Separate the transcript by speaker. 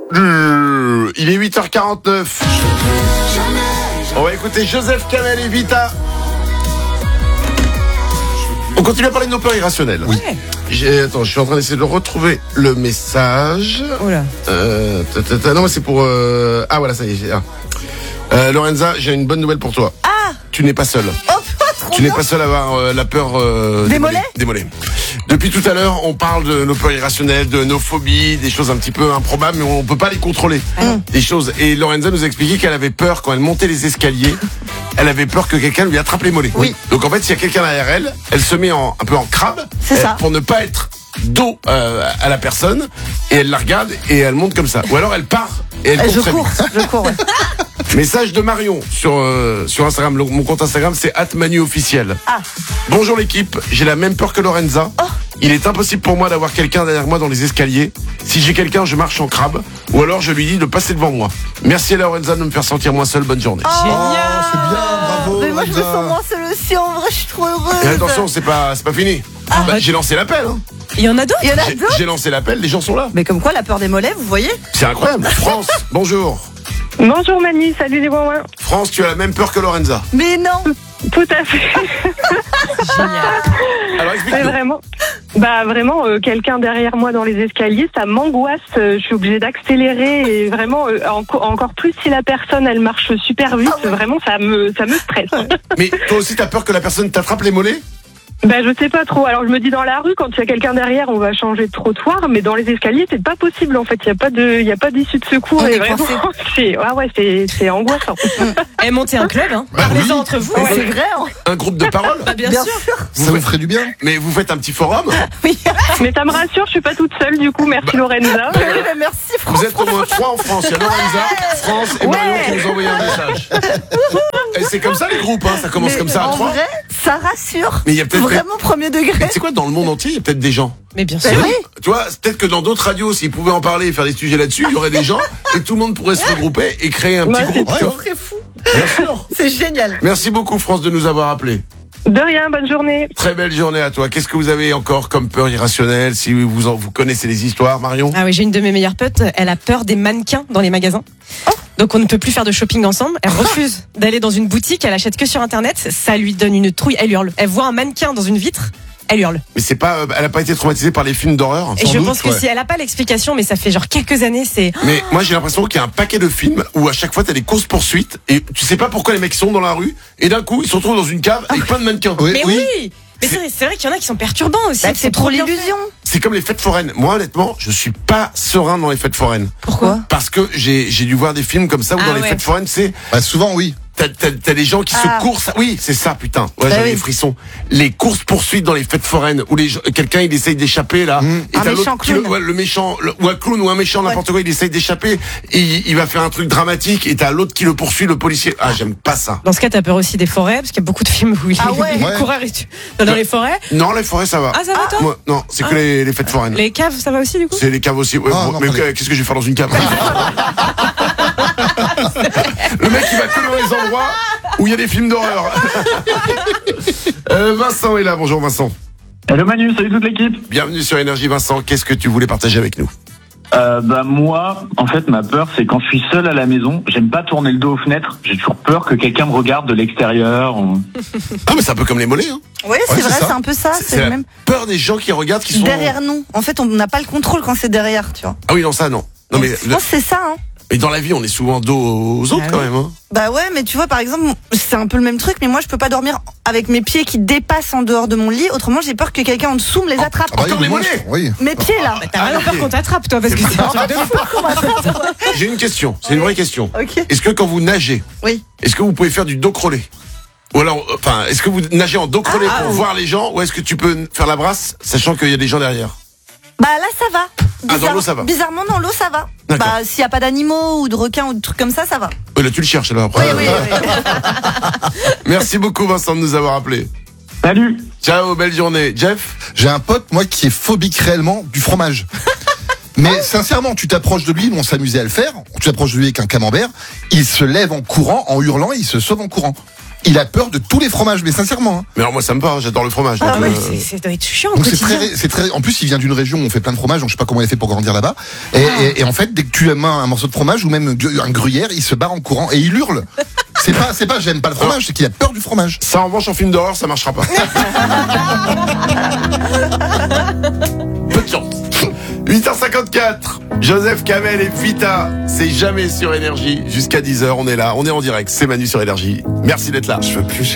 Speaker 1: Il est 8h49. On va écouter Joseph Kamel et Vita. On continue à parler de nos peurs irrationnelles.
Speaker 2: Oui.
Speaker 1: Attends, je suis en train d'essayer de retrouver le message.
Speaker 2: Oh là.
Speaker 1: Non, mais c'est pour... Ah voilà, ça y est. Lorenza, j'ai une bonne nouvelle pour toi.
Speaker 2: Ah.
Speaker 1: Tu n'es pas seule.
Speaker 2: Oh, trop
Speaker 1: Tu n'es
Speaker 2: bien.
Speaker 1: pas seul à avoir la peur
Speaker 2: Des mollets.
Speaker 1: Des mollets. Depuis tout à l'heure, on parle de nos peurs irrationnelles, de nos phobies, des choses un petit peu improbables, mais on peut pas les contrôler. Des choses. Et Lorenza nous a expliqué qu'elle avait peur quand elle montait les escaliers. Elle avait peur que quelqu'un lui attrape les mollets.
Speaker 2: Oui.
Speaker 1: Donc en fait, s'il y a quelqu'un derrière elle, elle se met un peu en crabe.
Speaker 2: C'est ça.
Speaker 1: Pour ne pas être dos à la personne. Et elle la regarde et elle monte comme ça. Ou alors elle part et elle court
Speaker 2: Je
Speaker 1: très
Speaker 2: cours,
Speaker 1: vite.
Speaker 2: je cours. Ouais.
Speaker 1: Message de Marion sur Instagram. Mon compte Instagram, c'est @manuofficiel.
Speaker 2: Ah.
Speaker 1: Bonjour l'équipe, j'ai la même peur que Lorenza.
Speaker 2: Oh.
Speaker 1: Il est impossible pour moi d'avoir quelqu'un derrière moi dans les escaliers. Si j'ai quelqu'un, je marche en crabe. Ou alors je lui dis de passer devant moi. Merci à Lorenza de me faire sentir moins seul. Bonne journée.
Speaker 2: Oh,
Speaker 3: c'est bien, bravo.
Speaker 2: mais moi je me
Speaker 3: Lorenza.
Speaker 2: sens moins seule aussi, en vrai, je suis trop heureuse.
Speaker 1: Et attention, c'est pas fini. J'ai lancé l'appel. Hein.
Speaker 4: Il y en a d'autres.
Speaker 2: Il y en a d'autres.
Speaker 1: J'ai lancé l'appel, les gens sont là.
Speaker 2: Mais comme quoi, la peur des mollets, vous voyez.
Speaker 1: C'est incroyable. France, bonjour.
Speaker 5: Bonjour Manu, salut les Wouin.
Speaker 1: France, tu as la même peur que Lorenza.
Speaker 2: Mais non.
Speaker 5: Tout à fait.
Speaker 4: Génial.
Speaker 1: Alors
Speaker 5: Mais
Speaker 1: explique-nous.
Speaker 5: vraiment, quelqu'un derrière moi dans les escaliers, ça m'angoisse. Je suis obligée d'accélérer et vraiment encore plus si la personne elle marche super vite. Vraiment, ça me stresse.
Speaker 1: Mais toi aussi, t'as peur que la personne t'attrape les mollets?
Speaker 5: Je sais pas trop. Alors je me dis dans la rue, quand il y a quelqu'un derrière, on va changer de trottoir, mais dans les escaliers, c'est pas possible en fait. Il y a pas d'issue de secours.
Speaker 2: On
Speaker 5: Et
Speaker 2: est
Speaker 5: vraiment,
Speaker 2: coincé.
Speaker 5: c'est angoissant.
Speaker 4: Et montez un club, hein. Parlez-en entre vous.
Speaker 2: C'est vrai, hein.
Speaker 1: Un groupe de parole?
Speaker 4: Bah, bien
Speaker 2: Bien
Speaker 4: sûr.
Speaker 2: sûr.
Speaker 3: Ça vous ferait du bien.
Speaker 1: Mais vous faites un petit forum?
Speaker 2: Oui.
Speaker 5: Mais ça me rassure, je suis pas toute seule du coup. Merci Lorenza.
Speaker 2: Merci,
Speaker 1: Vous
Speaker 2: François.
Speaker 1: êtes au moins 3 en France. Il y a Lorenza, France et Marion qui nous ont envoyé un message. Et c'est comme ça les groupes, hein. Ça commence
Speaker 2: Mais
Speaker 1: comme ça à
Speaker 2: en
Speaker 1: 3.
Speaker 2: vrai, ça rassure.
Speaker 1: Mais il y a peut-être.
Speaker 2: Vraiment premier degré.
Speaker 1: Mais tu sais quoi, dans le monde entier, il y a peut-être des gens.
Speaker 4: Mais bien sûr.
Speaker 2: Ben oui.
Speaker 1: Tu vois, peut-être que dans d'autres radios, s'ils pouvaient en parler et faire des sujets là-dessus, il y aurait des gens et tout le monde pourrait se regrouper et créer un petit
Speaker 5: Ouais,
Speaker 1: groupe.
Speaker 3: c'est
Speaker 1: Tu vois.
Speaker 2: Très fou.
Speaker 1: Bien sûr.
Speaker 2: C'est génial.
Speaker 1: Merci beaucoup France de nous avoir appelés.
Speaker 5: De rien, bonne journée.
Speaker 1: Très belle journée à toi. Qu'est-ce que vous avez encore comme peur irrationnelle? Si vous connaissez les histoires, Marion?
Speaker 4: Ah oui, j'ai une de mes meilleures potes. Elle a peur des mannequins dans les magasins. Donc on ne peut plus faire de shopping ensemble. Elle refuse d'aller dans une boutique. Elle achète que sur Internet. Ça lui donne une trouille. Elle hurle. Elle voit un mannequin dans une vitre. Elle hurle.
Speaker 1: Mais c'est pas, elle a pas été traumatisée par les films d'horreur?
Speaker 4: Et
Speaker 3: Sans
Speaker 4: je
Speaker 3: doute,
Speaker 4: pense que
Speaker 3: ouais.
Speaker 4: si elle a pas l'explication, mais ça fait genre quelques années, c'est.
Speaker 1: Mais moi j'ai l'impression qu'il y a un paquet de films où à chaque fois t'as des courses poursuites et tu sais pas pourquoi les mecs sont dans la rue et d'un coup ils se retrouvent dans une cave avec plein de mannequins.
Speaker 3: Oui,
Speaker 4: Mais
Speaker 3: oui.
Speaker 4: oui. Mais c'est vrai qu'il y en a qui sont perturbants aussi.
Speaker 2: Bah,
Speaker 4: que
Speaker 2: c'est trop
Speaker 4: bien fait.
Speaker 2: l'illusion.
Speaker 1: C'est comme les fêtes foraines. Moi honnêtement, je suis pas serein dans les fêtes foraines
Speaker 2: Pourquoi?
Speaker 1: parce que j'ai dû voir des films comme ça où
Speaker 4: Ah
Speaker 1: dans les
Speaker 4: ouais.
Speaker 1: fêtes foraines c'est
Speaker 3: Bah, souvent, oui.
Speaker 1: t'as des gens qui
Speaker 2: Ah.
Speaker 1: se coursent. Oui, c'est ça, putain. Ouais,
Speaker 2: Bah
Speaker 1: j'avais
Speaker 2: oui.
Speaker 1: des frissons. Les courses poursuites dans les fêtes foraines où quelqu'un il essaye d'échapper là. Et
Speaker 2: Un
Speaker 1: t'as l'autre
Speaker 2: méchant
Speaker 1: qui
Speaker 2: clown.
Speaker 1: le méchant, ou un clown ou un méchant, n'importe quoi, il essaye d'échapper et il va faire un truc dramatique et t'as l'autre qui le poursuit, le policier. Ah, j'aime pas ça.
Speaker 4: Dans ce cas, t'as peur aussi des forêts, parce qu'il y a beaucoup de films où il
Speaker 2: Ah ouais.
Speaker 4: les
Speaker 3: Ouais.
Speaker 4: coureurs et dans les forêts.
Speaker 1: Non, les forêts ça va.
Speaker 4: Ah, ça va toi
Speaker 1: Moi, non, c'est que les fêtes foraines.
Speaker 4: Les caves, ça va aussi du coup.
Speaker 1: C'est les caves aussi. Ouais,
Speaker 3: Ah,
Speaker 1: bon,
Speaker 3: non,
Speaker 1: mais
Speaker 3: attendez.
Speaker 1: qu'est-ce que je vais faire dans une cave? Le mec il va que dans les endroits où il y a des films d'horreur. Vincent est là. Bonjour Vincent.
Speaker 6: Hello Manu, salut toute l'équipe.
Speaker 1: Bienvenue sur Énergie Vincent. Qu'est-ce que tu voulais partager avec nous?
Speaker 6: Moi, en fait, ma peur, c'est quand je suis seul à la maison, j'aime pas tourner le dos aux fenêtres. J'ai toujours peur que quelqu'un me regarde de l'extérieur.
Speaker 1: Ah mais c'est un peu comme les mollets. Hein.
Speaker 2: Oui, c'est
Speaker 3: c'est
Speaker 2: vrai,
Speaker 3: ça.
Speaker 2: c'est un peu ça. C'est
Speaker 1: la
Speaker 2: le même.
Speaker 1: peur des gens qui regardent qui sont
Speaker 2: Derrière nous. En fait, on n'a pas le contrôle quand c'est derrière, tu vois.
Speaker 1: Ah oui non ça non. Non mais,
Speaker 2: Je pense que c'est ça, hein.
Speaker 1: mais dans la vie on est souvent dos aux autres
Speaker 4: Ah
Speaker 1: quand
Speaker 4: oui.
Speaker 1: même. Hein.
Speaker 2: Bah ouais, mais tu vois, par exemple, c'est un peu le même truc, mais moi, je peux pas dormir avec mes pieds qui dépassent en dehors de mon lit. Autrement, j'ai peur que quelqu'un en dessous me les attrape.
Speaker 3: Ah bah,
Speaker 1: Encore
Speaker 3: oui,
Speaker 1: les
Speaker 3: moi,
Speaker 1: mollets.
Speaker 3: Oui.
Speaker 2: Mes pieds, là.
Speaker 4: T'as rien peur qu'on t'attrape toi, parce que c'est un truc de fou.
Speaker 1: J'ai une question. C'est une vraie question.
Speaker 2: Ok.
Speaker 1: Est-ce que quand vous nagez,
Speaker 2: Oui.
Speaker 1: est-ce que vous pouvez faire du dos crôlé? Ou alors, enfin, est-ce que vous nagez en dos crôlé pour voir les gens, ou est-ce que tu peux faire la brasse, sachant qu'il y a des gens derrière?
Speaker 2: Bah là, ça va.
Speaker 1: Ah, dans l'eau, ça va.
Speaker 2: Bizarrement, dans l'eau, ça va.
Speaker 1: D'accord.
Speaker 2: Bah, s'il y a pas d'animaux ou de requins ou de trucs comme ça, ça va.
Speaker 1: Là, tu le cherches alors après.
Speaker 2: Oui.
Speaker 1: Merci beaucoup Vincent de nous avoir appelés.
Speaker 6: Salut.
Speaker 1: Ciao, belle journée. Jeff?
Speaker 3: J'ai un pote, moi, qui est phobique réellement du fromage. Mais sincèrement, tu t'approches de lui, on s'amusait à le faire, tu t'approches de lui avec un camembert, il se lève en courant, en hurlant, et il se sauve en courant. il a peur de tous les fromages, mais sincèrement. Hein.
Speaker 1: Mais alors moi ça me va, j'adore le fromage.
Speaker 4: Ah
Speaker 1: donc,
Speaker 4: ouais, ça doit être chiant.
Speaker 3: Donc c'est très. En plus, il vient d'une région où on fait plein de fromages, donc je sais pas comment il a fait pour grandir là-bas. Et en fait, dès que tu aimes un morceau de fromage ou même un gruyère, il se barre en courant et il hurle. C'est pas j'aime pas le fromage, c'est qu'il a peur du fromage.
Speaker 1: Ça en revanche en film d'horreur ça marchera pas. Peu de chance. 8h54, Joseph Kamel et Vita, c'est jamais sur Énergie. Jusqu'à 10h, on est là, on est en direct, c'est Manu sur Énergie. Merci d'être là.
Speaker 3: Je veux plus